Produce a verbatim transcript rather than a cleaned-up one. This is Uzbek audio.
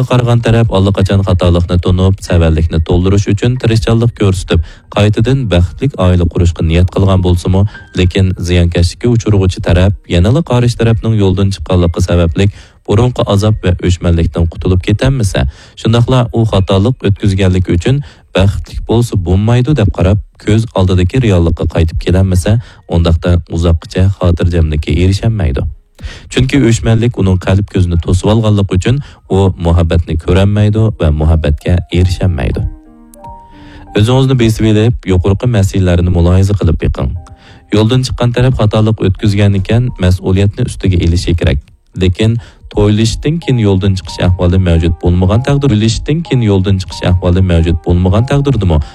Qarag'an taraf allaqachon xatolikni tunib, savallikni to'ldirish uchun tirishchanlik ko'rsatib, qaytadan baxtli oila qurishga niyat qilgan bo'lsa-mu, lekin ziyonkashlikka uchiruvchi taraf yanada qarish tarafning yo'ldan chiqqanligi sababli burunqi azob va o'chmanlikdan qutulib ketamisa, shundaqla u xatolik o'tkazganlik uchun baxtli bo'lsa bo'lmaydi deb qarab, ko'z oldidagi reallikka qaytib kelanmasa, undaqda uzoqcha xotirjamlikka erishamaydi. Chunki o'chmanlik uning qalb ko'zini to'sib olganligi uchun u muhabbatni ko'rolmaydi va muhabbatga erishamaydi. O'zingizni besib olib, yuqorqi masalalarni mulohaza qilib beqing. Yo'ldan chiqqan taraf xatolik o'tkazgan ekan, mas'uliyatni ustiga olishi kerak. Lekin to'ylashdan keyin yo'ldan chiqish ahvoli mavjud bo'lmagan taqdirda, to'ylashdan keyin yo'ldan chiqish ahvoli mavjud bo'lmagan taqdirda